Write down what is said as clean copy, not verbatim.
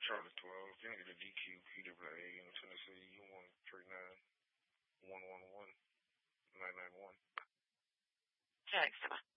Charlie 12. Can I get a DQ, PWA in Tennessee, 139 111 991. Jackson.